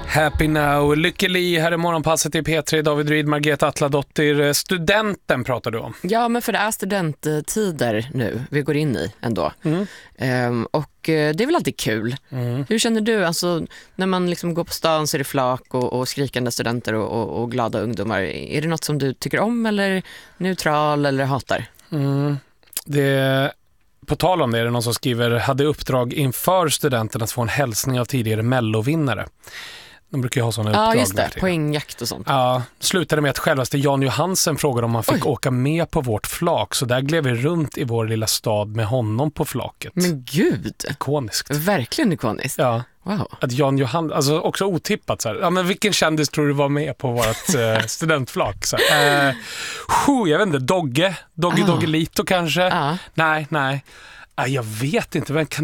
Happy Now, Lykkeli här i morgonpasset i P3, David Ryd, Margareta Atladottir. Studenten pratar du om. Ja, men för det är studenttider nu vi går in i ändå. Och det är väl alltid kul. Hur känner du? Alltså, när man liksom går på stan så är det flak och skrikande studenter och glada ungdomar. Är det något som du tycker om eller neutral eller hatar? På tal om det är det någon som skriver hade uppdrag inför studenten att få en hälsning av tidigare mellovinnare. De brukar ju ha sådana uppdrag. Ja, just det. Poängjakt och sånt. Ja, slutade med att självaste Jan Johansen frågade om han fick åka med på vårt flak. Så där gled vi runt i vår lilla stad med honom på flaket. Men gud! Ikoniskt. Verkligen ikoniskt. Ja. Wow. Att Jan Johansen, alltså också otippat så här. Ja, men vilken kändis tror du var med på vårt studentflak? Så här. Jag vet inte, Doggelito kanske? Nej. Jag vet inte, vem kan